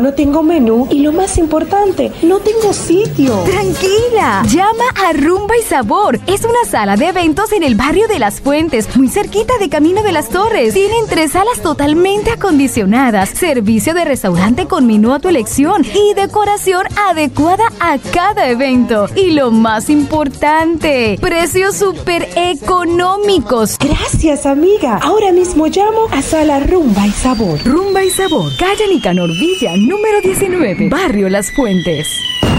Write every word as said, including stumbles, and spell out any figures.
no tengo menú y lo más importante, no tengo sitio. Tranquila, llama a Rumba y Sabor. Es una sala de eventos en el barrio de Las Fuentes, muy cerquita de Camino de las Torres. Tienen tres salas totalmente acondicionadas, servicio de restaurante con menú a tu elección y decoración adecuada a cada evento. Y lo más importante, precios súper económicos. Gracias, amiga. Ahora mismo llamo a Sala Rumba y Sabor. Rumba y Sabor, calle Nicanor Villa, número diecinueve, barrio Las Fuentes.